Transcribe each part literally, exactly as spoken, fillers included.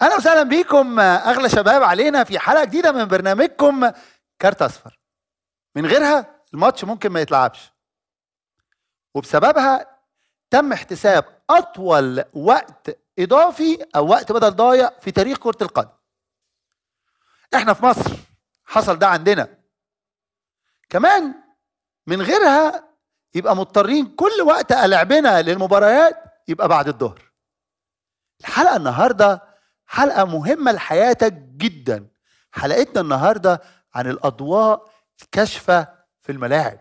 اهلا وسهلا بيكم اغلى شباب علينا في حلقه جديده من برنامجكم كارت اصفر. من غيرها الماتش ممكن ما يتلعبش، وبسببها تم احتساب اطول وقت اضافي او وقت بدل ضايع في تاريخ كره القدم. احنا في مصر حصل ده عندنا كمان. من غيرها يبقى مضطرين كل وقت لعبنا للمباريات يبقى بعد الظهر. الحلقه النهارده حلقه مهمه لحياتك جدا. حلقتنا النهارده عن الاضواء الكاشفه في الملاعب.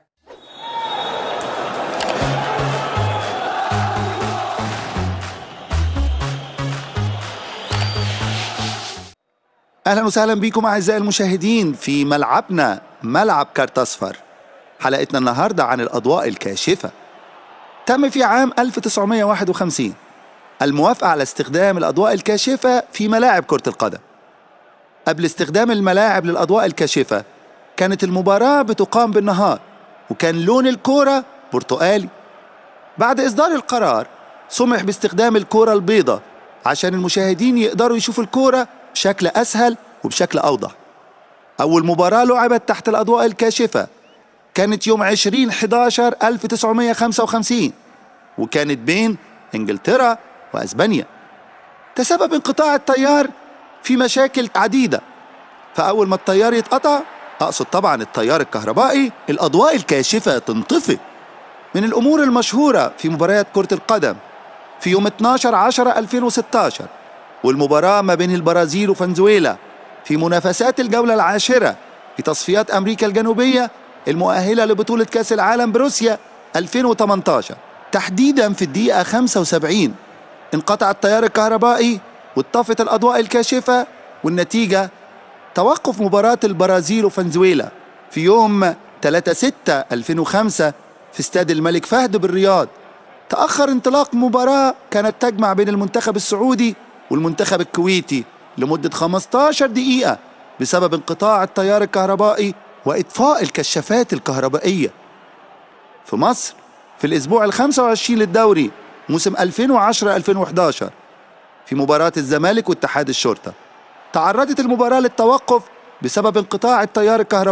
اهلا وسهلا بكم اعزائي المشاهدين في ملعبنا ملعب كارت اصفر. حلقتنا النهارده عن الاضواء الكاشفه. تم في عام ألف وتسعمائة وواحد وخمسين الموافقه على استخدام الاضواء الكاشفه في ملاعب كره القدم. قبل استخدام الملاعب للاضواء الكاشفه كانت المباراه بتقام بالنهار وكان لون الكوره برتقالي. بعد اصدار القرار سمح باستخدام الكوره البيضاء عشان المشاهدين يقدروا يشوفوا الكوره بشكل أسهل وبشكل أوضح. أول مباراة لعبت تحت الأضواء الكاشفة كانت يوم عشرين أحد عشر ألف وتسعمائة وخمسة وخمسين وكانت بين إنجلترا وأسبانيا. تسبب انقطاع التيار في مشاكل عديدة، فأول ما التيار يتقطع، أقصد طبعا التيار الكهربائي، الأضواء الكاشفة تنطفئ. من الأمور المشهورة في مباريات كرة القدم في يوم اثناشر عشرة ألفين وستة عشر والمباراة ما بين البرازيل وفنزويلا في منافسات الجولة العاشرة في تصفيات أمريكا الجنوبية المؤهلة لبطولة كأس العالم بروسيا ألفين وثمانية عشر، تحديداً في الدقيقة خمسة وسبعين انقطع التيار الكهربائي واتطفت الأضواء الكاشفة، والنتيجة توقف مباراة البرازيل وفنزويلا في يوم ثلاثة ستة ألفين وخمسة في استاد الملك فهد بالرياض. تأخر انطلاق مباراة كانت تجمع بين المنتخب السعودي والمنتخب الكويتي لمدة خمسة عشر دقيقة بسبب انقطاع التيار الكهربائي وإطفاء الكشافات الكهربائية. في مصر في الأسبوع الخامس والعشرين للدوري موسم ألفين وعشرة ألفين وأحد عشر في مباراة الزمالك واتحاد الشرطة تعرضت المباراة للتوقف بسبب انقطاع التيار الكهربائي.